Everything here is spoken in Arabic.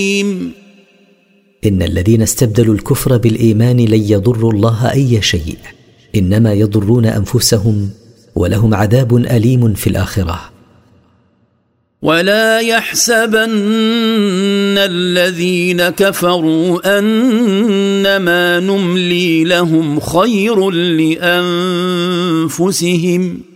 إن الذين استبدلوا الكفر بالإيمان لن يضروا الله أي شيء، إنما يضرون أنفسهم، ولهم عذاب أليم في الآخرة. ولا يحسبن الذين كفروا أنما نملي لهم خير لأنفسهم،